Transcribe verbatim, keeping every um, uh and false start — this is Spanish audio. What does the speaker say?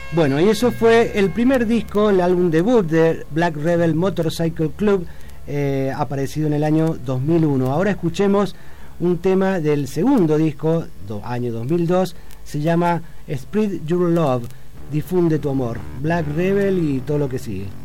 Bueno, y eso fue el primer disco, el álbum debut de Black Rebel Motorcycle Club, eh, aparecido en el año dos mil uno. Ahora escuchemos un tema del segundo disco, do, año dos mil dos, se llama Spread Your Love, difunde tu amor, Black Rebel y todo lo que sigue.